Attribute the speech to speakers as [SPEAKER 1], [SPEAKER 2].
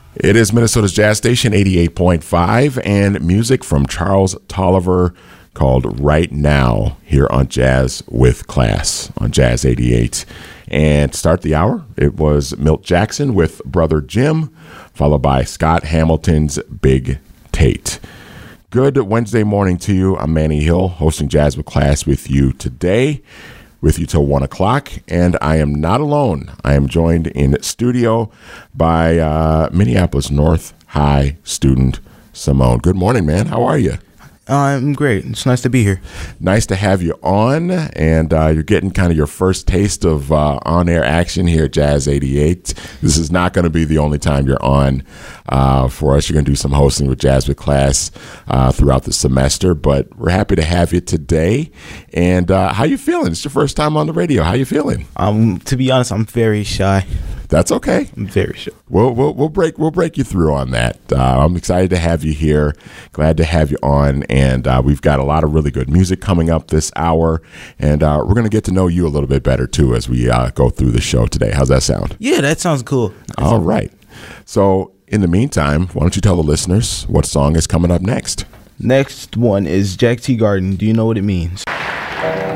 [SPEAKER 1] It is Minnesota's Jazz Station 88.5 and music from Charles Tolliver called Right Now here on Jazz with Class on Jazz 88. And to start the hour, it was Milt Jackson with Brother Jim, followed by Scott Hamilton's Big Tate. Good Wednesday morning to you. I'm Manny Hill, hosting Jazz with Class with you today, with you till 1 o'clock. And I am not alone. I am joined in studio by Minneapolis North High student Simone. Good morning, man. How are you?
[SPEAKER 2] I'm great. It's nice to be here.
[SPEAKER 1] Nice to have you on, and you're getting kind of your first taste of on-air action here at Jazz 88. This is not going to be the only time you're on for us. You're going to do some hosting with Jazz with Class throughout the semester, but we're happy to have you today. And how you feeling? It's your first time on the radio. How you feeling?
[SPEAKER 2] To be honest, I'm very shy.
[SPEAKER 1] That's okay.
[SPEAKER 2] I'm very shy.
[SPEAKER 1] We'll break you through on that. I'm excited to have you here. Glad to have you on. And we've got a lot of really good music coming up this hour. And we're going to get to know you a little bit better, too, as we go through the show today. How's that sound?
[SPEAKER 2] Yeah, that sounds cool.
[SPEAKER 1] All right. So in the meantime, why don't you tell the listeners what song is coming up next?
[SPEAKER 2] Next one is Jack Teagarden. Do you know what it means?